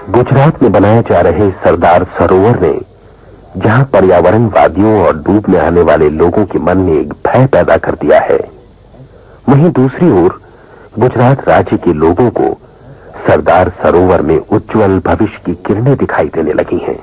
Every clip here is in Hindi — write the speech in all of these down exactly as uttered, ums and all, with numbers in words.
गुजरात में बनाए जा रहे सरदार सरोवर ने जहां पर्यावरणवादियों और डूबने आने वाले लोगों के मन में एक भय पैदा कर दिया है, वहीं दूसरी ओर गुजरात राज्य के लोगों को सरदार सरोवर में उज्जवल भविष्य की किरणें दिखाई देने लगी हैं।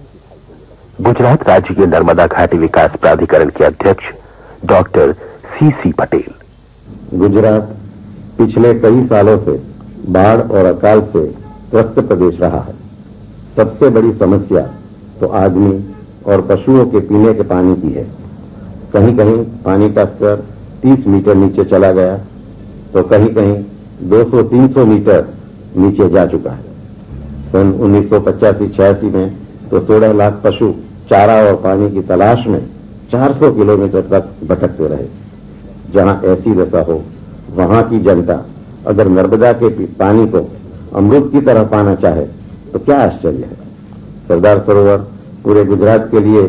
गुजरात राज्य के नर्मदा घाटी विकास प्राधिकरण के अध्यक्ष डॉक्टर सी सी पटेल। गुजरात पिछले कई सालों से बाढ़ और अकाल से त्रस्त प्रदेश रहा है। सबसे बड़ी समस्या तो आदमी और पशुओं के पीने के पानी की है। कहीं कहीं पानी का स्तर तीस मीटर नीचे चला गया तो कहीं कहीं दो सौ तीन सौ मीटर नीचे जा चुका है। सन उन्नीस सौ पचासी छियासी में तो सोलह लाख पशु चारा और पानी की तलाश में चार सौ किलोमीटर तक भटकते रहे। जहां ऐसी दशा हो, वहां की जनता अगर नर्मदा के पानी को अमृत की तरह पाना चाहे तो क्या आश्चर्य है। सरदार सरोवर पूरे गुजरात के लिए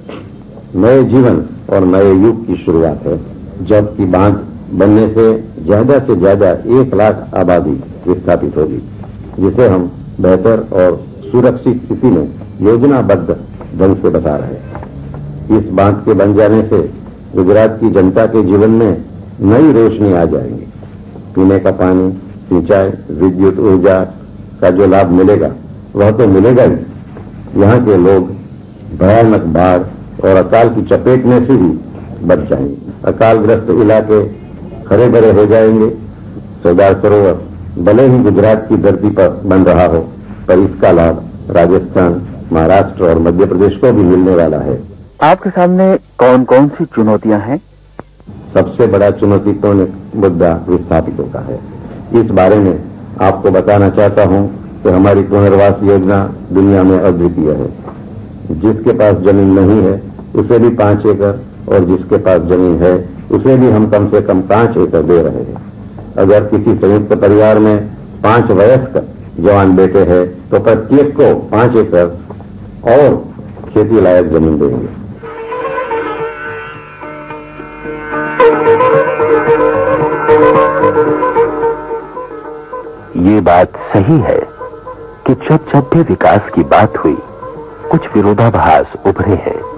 नए जीवन और नए युग की शुरुआत है, जबकि बांध बनने से ज्यादा से ज्यादा एक लाख आबादी विस्थापित होगी, जिसे हम बेहतर और सुरक्षित स्थिति में योजनाबद्ध ढंग से बता रहे हैं। इस बांध के बन जाने से गुजरात की जनता के जीवन में नई रोशनी आ जाएगी। पीने का पानी, सिंचाई, विद्युत ऊर्जा का जो लाभ मिलेगा वह तो मिलेगा ही। यहाँ के लोग भयानक बाढ़ और अकाल की चपेट में से भी बच जाएंगे। अकालग्रस्त इलाके हरे भरे हो जाएंगे। सरदार सरोवर भले ही गुजरात की धरती पर बन रहा हो, पर इसका लाभ राजस्थान, महाराष्ट्र और मध्य प्रदेश को भी मिलने वाला है। आपके सामने कौन कौन सी चुनौतियां हैं? सबसे बड़ा चुनौतीपूर्ण मुद्दा विस्थापितों का है। इस बारे में आपको बताना चाहता हूं कि हमारी पुनर्वास योजना दुनिया में अद्वितीय है। जिसके पास जमीन नहीं है उसे भी पांच एकड़ और जिसके पास जमीन है उसे भी हम कम से कम पांच एकड़ दे रहे हैं। अगर किसी संयुक्त परिवार में पांच वयस्क जवान बेटे हैं तो प्रत्येक को पांच एकड़ और खेती लायक जमीन देंगे। ये बात सही है कि जब जब भी विकास की बात हुई कुछ विरोधाभास उभरे हैं।